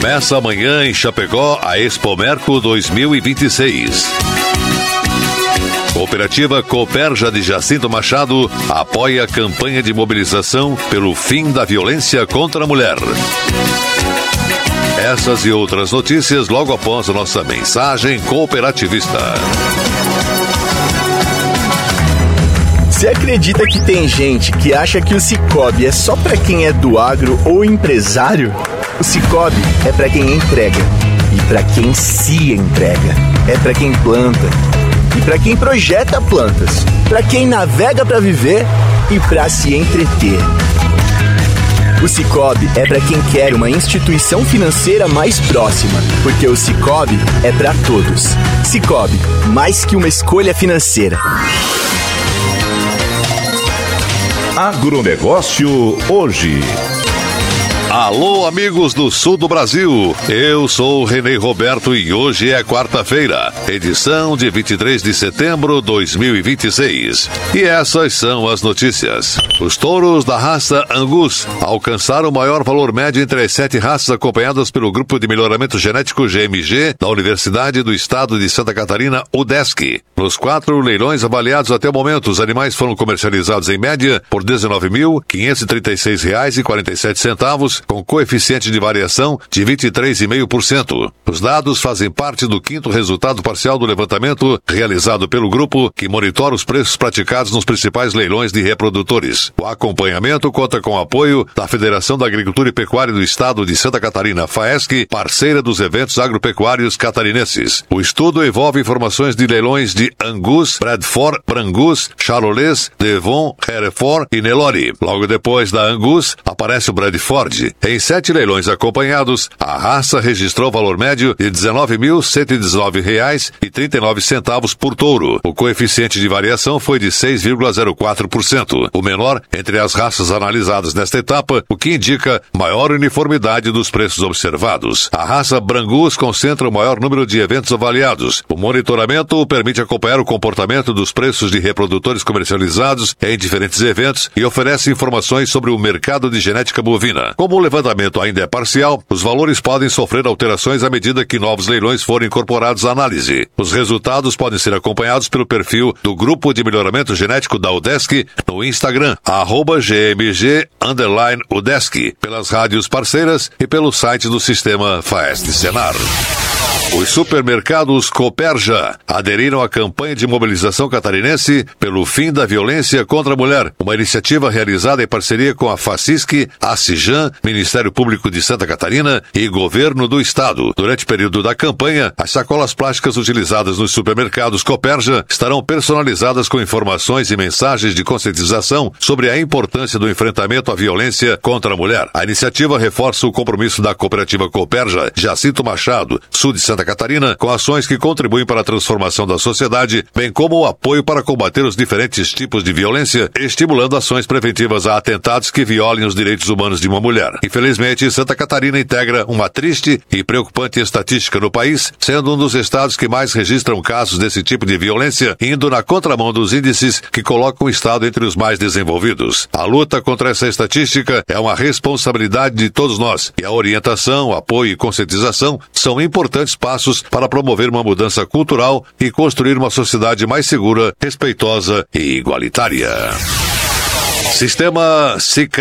Começa amanhã em Chapecó a Expomerco 2026. Cooperativa Cooperja de Jacinto Machado apoia a campanha de mobilização pelo fim da violência contra a mulher. Essas e outras notícias logo após a nossa mensagem cooperativista. Você acredita que tem gente que acha que o Sicoob é só pra quem é do agro ou empresário? O Sicoob é pra quem entrega e pra quem se entrega. É pra quem planta e pra quem projeta plantas, pra quem navega pra viver e pra se entreter. O Sicoob é pra quem quer uma instituição financeira mais próxima, porque o Sicoob é pra todos. Sicoob, mais que uma escolha financeira. Agronegócio hoje. Alô, amigos do sul do Brasil, eu sou o Renê Roberto e hoje é quarta-feira, edição de 23 de setembro de 2026. E essas são as notícias. Os touros da raça Angus alcançaram o maior valor médio entre as 7 raças acompanhadas pelo Grupo de Melhoramento Genético GMG da Universidade do Estado de Santa Catarina, UDESC. Nos 4 leilões avaliados até o momento, os animais foram comercializados em média por R$ 19.536,47, com coeficiente de variação de 23,5%. Os dados fazem parte do 5º resultado parcial do levantamento realizado pelo grupo que monitora os preços praticados nos principais leilões de reprodutores. O acompanhamento conta com o apoio da Federação da Agricultura e Pecuária do Estado de Santa Catarina, FAESC, parceira dos eventos agropecuários catarinenses. O estudo envolve informações de leilões de Angus, Bradford, Brangus, Charolais, Devon, Hereford e Nelore. Logo depois da Angus, aparece o Bradford. Em 7 leilões acompanhados, a raça registrou valor médio de R$ 19.119,39 por touro. O coeficiente de variação foi de 6,04%, o menor entre as raças analisadas nesta etapa, o que indica maior uniformidade dos preços observados. A raça Brangus concentra o maior número de eventos avaliados. O monitoramento permite acompanhar o comportamento dos preços de reprodutores comercializados em diferentes eventos e oferece informações sobre o mercado de genética bovina. Como o levantamento ainda é parcial, os valores podem sofrer alterações à medida que novos leilões forem incorporados à análise. Os resultados podem ser acompanhados pelo perfil do Grupo de Melhoramento Genético da UDESC no Instagram, @GMG_UDESC, pelas rádios parceiras e pelo site do Sistema FAESC Senar. Os supermercados Cooperja aderiram à campanha de mobilização catarinense pelo fim da violência contra a mulher, uma iniciativa realizada em parceria com a FACISC, a CIJAN, Ministério Público de Santa Catarina e Governo do Estado. Durante o período da campanha, as sacolas plásticas utilizadas nos supermercados Cooperja estarão personalizadas com informações e mensagens de conscientização sobre a importância do enfrentamento à violência contra a mulher. A iniciativa reforça o compromisso da cooperativa Cooperja Jacinto Machado, sul de Santa Catarina, com ações que contribuem para a transformação da sociedade, bem como o apoio para combater os diferentes tipos de violência, estimulando ações preventivas a atentados que violem os direitos humanos de uma mulher. Infelizmente, Santa Catarina integra uma triste e preocupante estatística no país, sendo um dos estados que mais registram casos desse tipo de violência, indo na contramão dos índices que colocam o estado entre os mais desenvolvidos. A luta contra essa estatística é uma responsabilidade de todos nós, e a orientação, apoio e conscientização são importantes passos para promover uma mudança cultural e construir uma sociedade mais segura, respeitosa e igualitária. Sistema